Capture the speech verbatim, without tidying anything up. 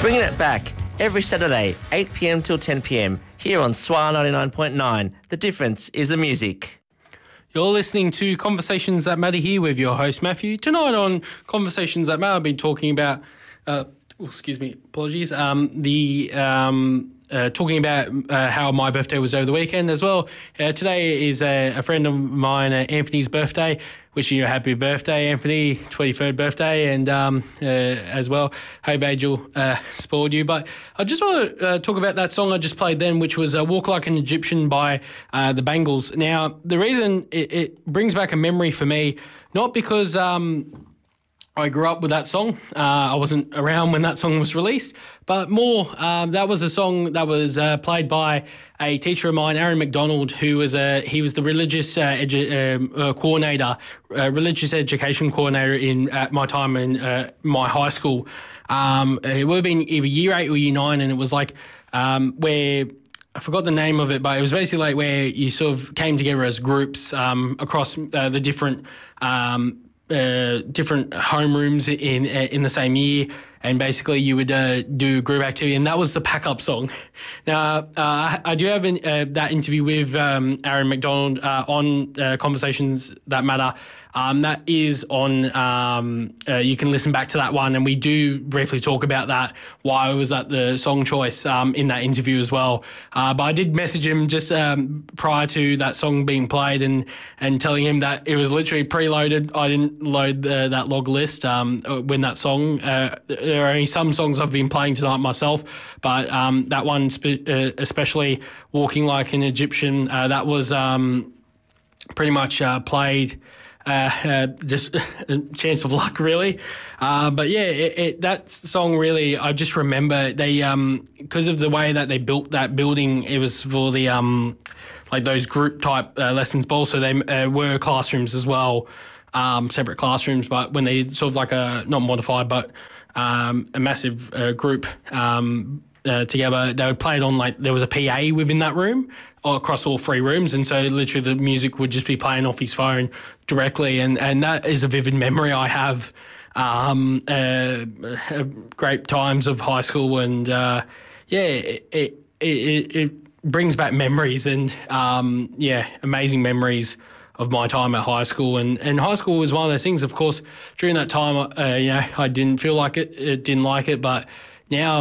Bringing it back every Saturday, eight p.m. till ten p.m, here on S W A ninety-nine point nine. The difference is the music. You're listening to Conversations That Matter here with your host, Matthew. Tonight on Conversations That Matter, I've been talking about, uh, oh, excuse me, apologies, um, the um, uh, talking about uh, how my birthday was over the weekend as well. Uh, today is a, a friend of mine, uh, Anthony's birthday. Wishing you a happy birthday, Anthony, twenty-third birthday, and um, uh, as well. Hope Angel uh, spoiled you. But I just want to uh, talk about that song I just played then, which was uh, Walk Like an Egyptian by uh, the Bangles. Now, the reason it, it brings back a memory for me, not because um, I grew up with that song. Uh, I wasn't around when that song was released, but more, um, that was a song that was uh, played by a teacher of mine, Aaron McDonald, who was a he was the religious uh, edu- um, uh, coordinator, uh, religious education coordinator in at my time in uh, my high school. Um, it would have been either year eight or year nine, and it was like um, where. I forgot the name of it, but it was basically like where you sort of came together as groups um, across uh, the different um, uh, different homerooms in in the same year, and basically you would uh, do group activity, and that was the Pack Up song. Now, uh, I do have an, uh, that interview with um, Aaron McDonald uh, on uh, Conversations That Matter. Um, that is on, um, uh, you can listen back to that one, and we do briefly talk about that, why I was at the song choice um, in that interview as well. Uh, but I did message him just um, prior to that song being played and, and telling him that it was literally preloaded. I didn't load uh, that log list um, when that song, uh, there are only some songs I've been playing tonight myself, but um, that one spe- uh, especially, Walking Like an Egyptian, uh, that was um, pretty much uh, played Uh, uh, just a chance of luck, really. Uh, but yeah, it, it, that song really, I just remember they, um, because of the way that they built that building, it was for the, um, like those group type uh, lessons, but also they uh, were classrooms as well, um, separate classrooms, but when they did sort of like a, not modified, but um, a massive uh, group um, uh, together, they would play it on like, there was a P A within that room, across all three rooms, and so literally the music would just be playing off his phone directly, and, and that is a vivid memory I have. Um, uh, great times of high school, and uh, yeah, it, it it it brings back memories, and um, yeah, amazing memories of my time at high school. And, and high school was one of those things. Of course, during that time, uh, you know, I didn't feel like it, it didn't like it, but now